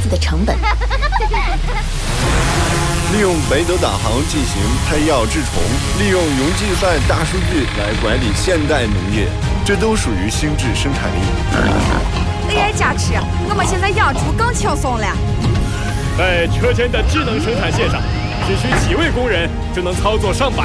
的成本。 利用北斗导航进行配药治虫，利用云计算大数据来管理现代农业，这都属于心智生产力。 AI 加持，我们现在养猪更轻松了。 在车间的智能生产线上，只需几位工人就能操作上百